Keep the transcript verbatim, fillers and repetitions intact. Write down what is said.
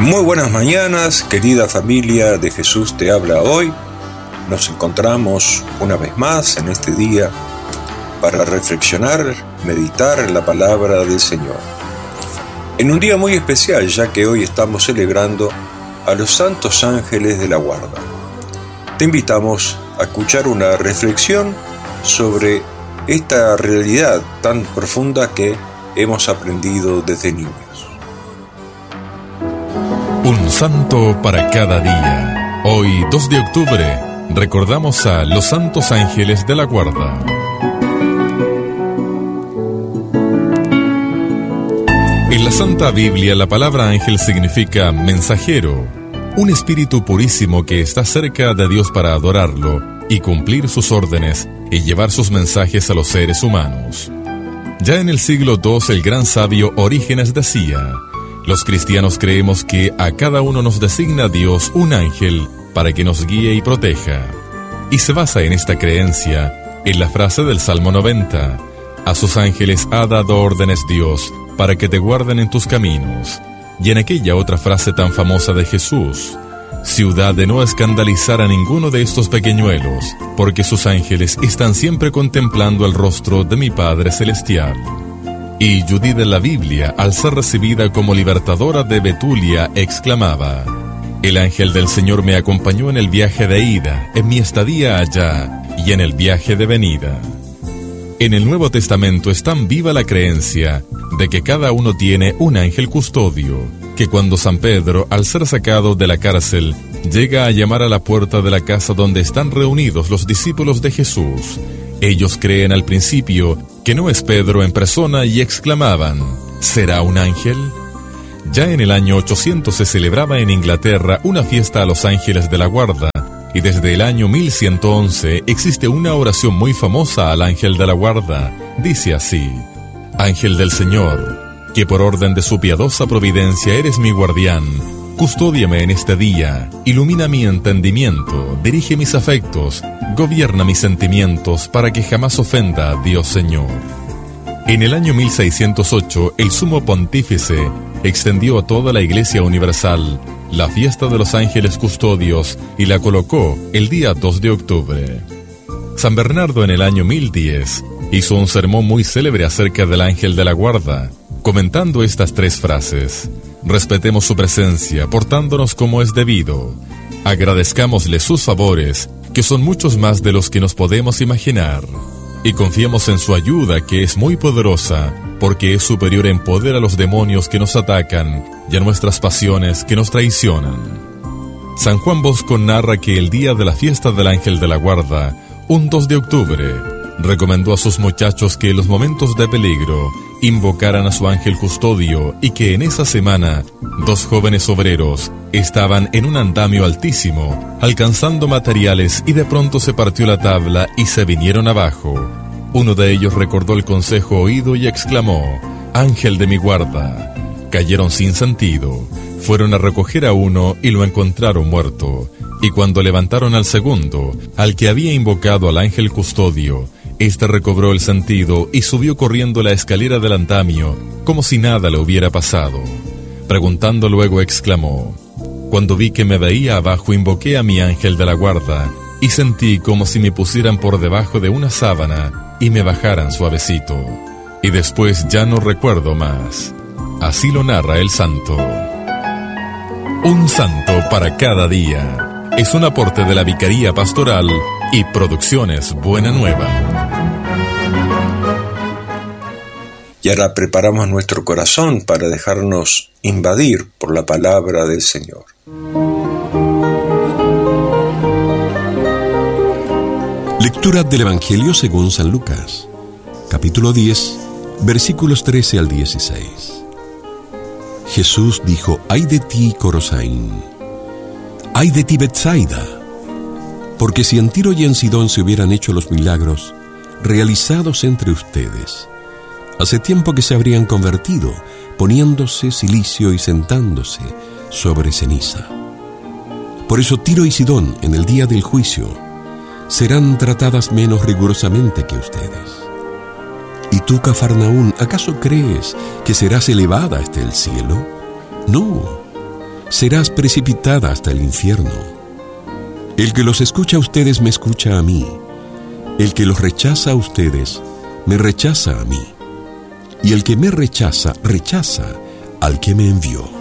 Muy buenas mañanas, querida familia de Jesús te habla hoy. Nos encontramos una vez más en este día para reflexionar, meditar la palabra del Señor. En un día muy especial, ya que hoy estamos celebrando a los santos ángeles de la guarda. Te invitamos a escuchar una reflexión sobre esta realidad tan profunda que hemos aprendido desde niños. Un santo para cada día. Hoy, dos de octubre, recordamos a los santos ángeles de la guarda. En la Santa Biblia, la palabra ángel significa mensajero, un espíritu purísimo que está cerca de Dios para adorarlo y cumplir sus órdenes y llevar sus mensajes a los seres humanos. Ya en el siglo segundo, el gran sabio Orígenes decía: los cristianos creemos que a cada uno nos designa Dios un ángel para que nos guíe y proteja. Y se basa en esta creencia en la frase del Salmo noventa: a sus ángeles ha dado órdenes Dios para que te guarden en tus caminos. Y en aquella otra frase tan famosa de Jesús: ciudad de no escandalizar a ninguno de estos pequeñuelos, porque sus ángeles están siempre contemplando el rostro de mi Padre Celestial. Y Judith de la Biblia, al ser recibida como libertadora de Betulia, exclamaba: el ángel del Señor me acompañó en el viaje de ida, en mi estadía allá y en el viaje de venida. En el Nuevo Testamento es tan viva la creencia de que cada uno tiene un ángel custodio, que cuando San Pedro, al ser sacado de la cárcel, llega a llamar a la puerta de la casa donde están reunidos los discípulos de Jesús, ellos creen al principio que no es Pedro en persona y exclamaban: ¿será un ángel? Ya en el año ochocientos se celebraba en Inglaterra una fiesta a los ángeles de la guarda, y desde el año mil ciento once existe una oración muy famosa al ángel de la guarda. Dice así: Ángel del Señor, que por orden de su piadosa providencia eres mi guardián, custódiame en este día, ilumina mi entendimiento, dirige mis afectos, gobierna mis sentimientos para que jamás ofenda a Dios Señor. En el año mil seiscientos ocho, el sumo pontífice extendió a toda la Iglesia Universal la fiesta de los ángeles custodios y la colocó el día dos de octubre. San Bernardo en el año mil diez hizo un sermón muy célebre acerca del ángel de la guarda, comentando estas tres frases: respetemos su presencia, portándonos como es debido. Agradezcámosle sus favores, que son muchos más de los que nos podemos imaginar. Y confiemos en su ayuda, que es muy poderosa, porque es superior en poder a los demonios que nos atacan y a nuestras pasiones que nos traicionan. San Juan Bosco narra que el día de la fiesta del ángel de la guarda, un dos de octubre, recomendó a sus muchachos que en los momentos de peligro invocaran a su ángel custodio, y que en esa semana dos jóvenes obreros estaban en un andamio altísimo, alcanzando materiales, y de pronto se partió la tabla y se vinieron abajo. Uno de ellos recordó el consejo oído y exclamó: ángel de mi guarda. Cayeron sin sentido, fueron a recoger a uno y lo encontraron muerto, y cuando levantaron al segundo, al que había invocado al ángel custodio, este recobró el sentido y subió corriendo la escalera del andamio, como si nada le hubiera pasado. Preguntando luego exclamó: cuando vi que me veía abajo, invoqué a mi ángel de la guarda, y sentí como si me pusieran por debajo de una sábana y me bajaran suavecito. Y después ya no recuerdo más. Así lo narra el santo. Un santo para cada día. Es un aporte de la Vicaría Pastoral y Producciones Buena Nueva. Y ahora preparamos nuestro corazón para dejarnos invadir por la palabra del Señor. Lectura del Evangelio según San Lucas, capítulo diez, versículos trece al dieciséis. Jesús dijo: ¡ay de ti, Corosaín! ¡Ay de ti, Betsaida! Porque si en Tiro y en Sidón se hubieran hecho los milagros realizados entre ustedes, hace tiempo que se habrían convertido, poniéndose cilicio y sentándose sobre ceniza. Por eso Tiro y Sidón, en el día del juicio, serán tratadas menos rigurosamente que ustedes. ¿Y tú, Cafarnaún, acaso crees que serás elevada hasta el cielo? No, serás precipitada hasta el infierno. El que los escucha a ustedes me escucha a mí. El que los rechaza a ustedes me rechaza a mí. Y el que me rechaza, rechaza al que me envió.